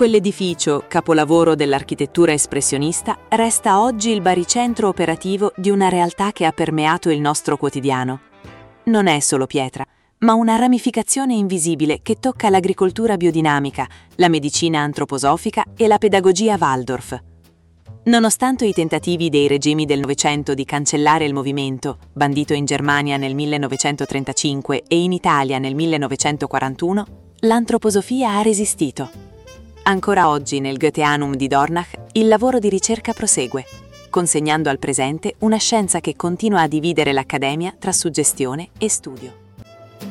Quell'edificio, capolavoro dell'architettura espressionista, resta oggi il baricentro operativo di una realtà che ha permeato il nostro quotidiano. Non è solo pietra, ma una ramificazione invisibile che tocca l'agricoltura biodinamica, la medicina antroposofica e la pedagogia Waldorf. Nonostante i tentativi dei regimi del Novecento di cancellare il movimento, bandito in Germania nel 1935 e in Italia nel 1941, l'antroposofia ha resistito. Ancora oggi nel Goetheanum di Dornach il lavoro di ricerca prosegue, consegnando al presente una scienza che continua a dividere l'accademia tra suggestione e studio.